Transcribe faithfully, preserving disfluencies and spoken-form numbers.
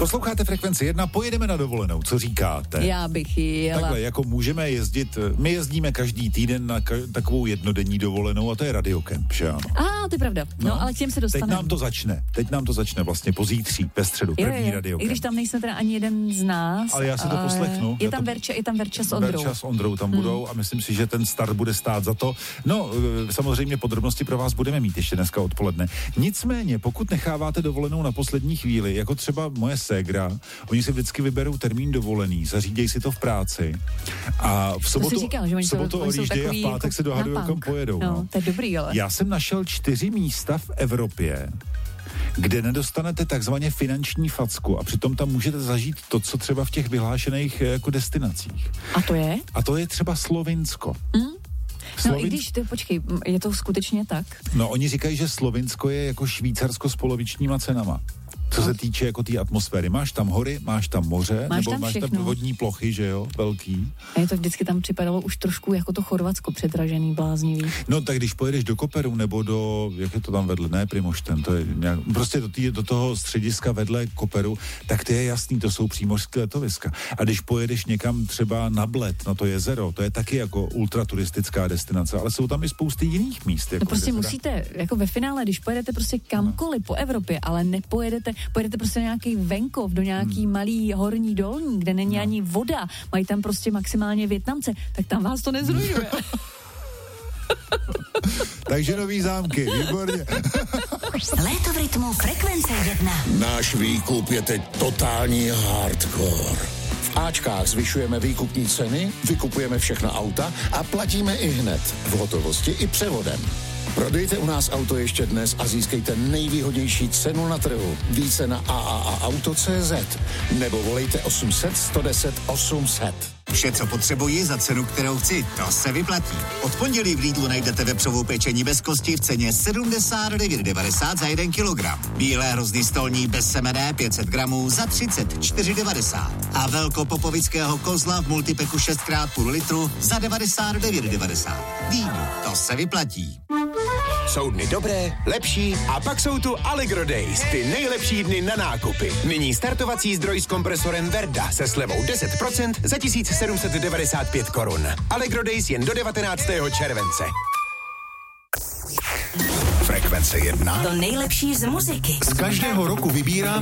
Posloucháte Frekvenci jedna, pojedeme na dovolenou, co říkáte? Já bych jela. Takhle, jako můžeme jezdit, my jezdíme každý týden na ka- takovou jednodenní dovolenou a to je Radiokemp, že ano? A, to je pravda, no, no ale k těm se dostaneme. Teď nám to začne, teď nám to začne vlastně pozítří, ve středu, první je, je. Radiokemp. I když tam nejsme teda ani jeden z nás. Ale já si to poslechnu. Je tam, to... Verča, je tam Verča s Ondrou. Verča s Ondrou tam budou hmm. a myslím si, že ten start bude stát za to. No, samozřejmě podrobnosti pro vás budeme mít ještě dneska odpoledne. Nicméně, pokud necháváte dovolenou na poslední chvíli, jako třeba moje ségra, oni si vždycky vyberou termín dovolený, zařídějí si to v práci a v sobotu, říkal, že v sobotu odjíždějí a v pátek jako se dohadují, kam pojedou. No, no. To je dobrý, ale. Já jsem našel čtyři místa v Evropě, kde nedostanete takzvaně finanční facku a přitom tam můžete zažít to, co třeba v těch vyhlášených jako destinacích. A to je? A to je třeba Slovinsko. Mm. Slovin... No i když, to, počkej, je to skutečně tak? No oni říkají, že Slovinsko je jako Švýcarsko s polovičníma cenama. Co no. se týče jako té tý atmosféry. Máš tam hory, máš tam moře, máš nebo tam máš všechno. tam vodní plochy, že jo, velký. A je to vždycky tam připadalo už trošku jako to Chorvatsko předražený, bláznivý. No tak když pojedeš do Koperu nebo do, jak je to tam vedle, ne Primošten, to je nějak, prostě do, tý, do toho střediska vedle Koperu, tak to je jasný, to jsou přímořské letoviska. A když pojedeš někam třeba na Bled, na to jezero, to je taky jako ultraturistická destinace, ale jsou tam i spousty jiných míst. Jako no prostě teda... musíte, jako ve finále, když pojedete prostě kamkoliv no. po Evropě, ale nepojedete, pojedete prostě nějaký venkov, do nějaký hmm. malý horní dolní, kde není no. ani voda, mají tam prostě maximálně Vietnamce, tak tam vás to nezrujuje. Takže Nový Zámky, výborně. Léto v rytmu Frekvence jedna. Náš výkup je teď totální hardcore. V Ačkách zvyšujeme výkupní ceny, vykupujeme všechna auta a platíme i hned, v hotovosti i převodem. Prodejte u nás auto ještě dnes a získejte nejvýhodnější cenu na trhu. Více na a a a auto tečka cé zet nebo volejte osm set, sto deset, osm set. Vše, co potřebuji za cenu, kterou chci, to se vyplatí. Od pondělí v Lidlu najdete vepřovou pečení bez kosti v ceně sedmdesát devět devadesát za jeden kilogram. Bílé hrozny stolní bez semene pět set gramů za třicet čtyři devadesát. A velkopopovického kozla v multipeku šest krát půl litru za devadesát devět devadesát. Lidl, to se vyplatí. Jsou dny dobré, lepší a pak jsou tu Allegro Days, ty nejlepší dny na nákupy. Nyní startovací zdroj s kompresorem Verda se slevou deset procent za tisíc sedm set devadesát pět korun. Allegro Days jen do devatenáctého července. Frekvence jedna. To nejlepší z muziky. Z každého roku vybírám